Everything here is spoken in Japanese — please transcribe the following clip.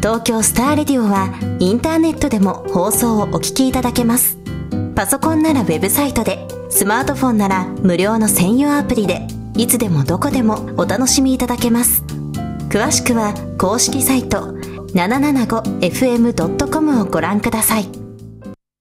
東京スターレディオはインターネットでも放送をお聞きいただけます。パソコンならウェブサイトで、スマートフォンなら無料の専用アプリで、いつでもどこでもお楽しみいただけます。詳しくは公式サイト 775fm.com をご覧ください。